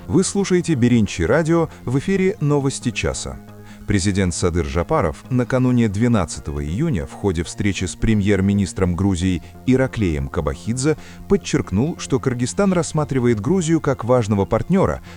Вы слушаете Беринчи радио, в эфире «Новости часа». Президент Садыр Жапаров накануне 12 июня в ходе встречи с премьер-министром Грузии Ираклием Кобахидзе подчеркнул, что Кыргызстан рассматривает Грузию как важного партнера,